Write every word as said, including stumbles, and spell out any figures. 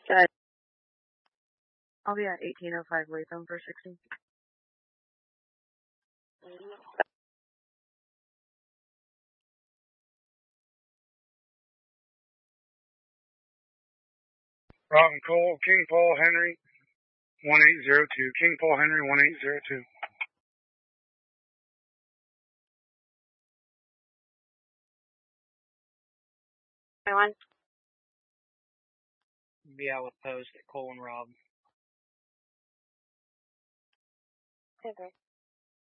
Good. I'll be at eighteen oh five Latham for sixty. Rotten Cole, King Paul Henry, one eight zero two. King Paul Henry, one eight zero two. One. Be out with post at Cole and Rob. Okay.